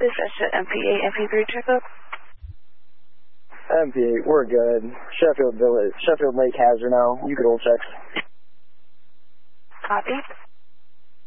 office. I said MP8, MP3 checkup. MP8, we're good. Sheffield Lake has her now. You could hold checks. Copy.